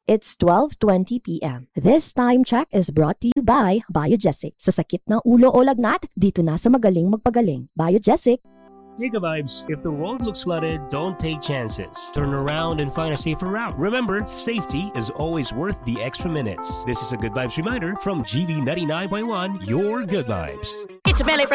It's 12:20 p.m. This time check is brought to you by Biogesic. Sa sakit ng ulo o lagnat, dito na sa magaling magpagaling. Biogesic. Giga Vibes, if the road looks flooded, don't take chances. Turn around and find a safer route. Remember, safety is always worth the extra minutes. This is a Good Vibes reminder from GV 99.1, your Good Vibes. It's Melee from